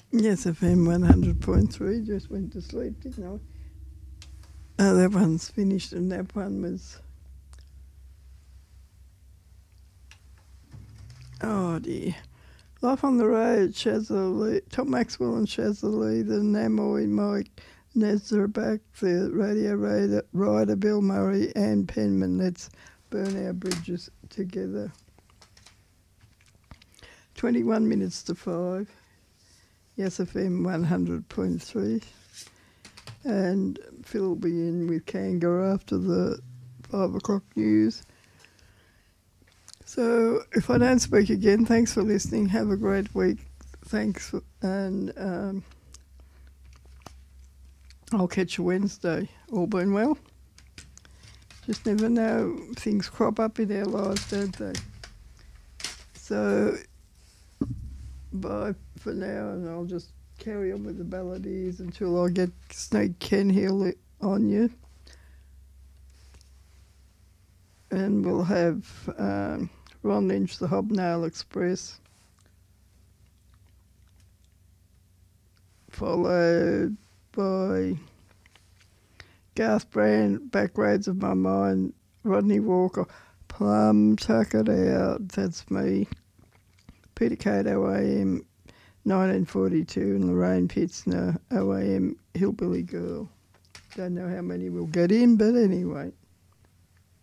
Yes, FM 100.3. Just went to sleep, didn't I? Oh, that one's finished, and that one was. Oh dear. Life on the Road, Shazza Lee, Tom Maxwell and Shazza Lee, the Namoy Mike Nazarback, the Radio Rider Bill Murray, and Penman. Let's burn our bridges together. 21 minutes to 5. Yes, FM 100.3. And Phil will be in with Kanga after the 5 o'clock news. So if I don't speak again, thanks for listening. Have a great week. Thanks. And I'll catch you Wednesday. All been well? Just never know. Things crop up in our lives, don't they? So bye for now, and I'll just carry on with the balladeers until I get Snake Ken Hill on you. And we'll have Ron Lynch, the Hobnail Express, followed by Garth Brand, Back Roads of My Mind, Rodney Walker, Plum, Tuck It Out, that's me, Peter Cato AM 1942, and Lorraine Pitzner OAM Hillbilly Girl. Don't know how many we'll get in, but anyway.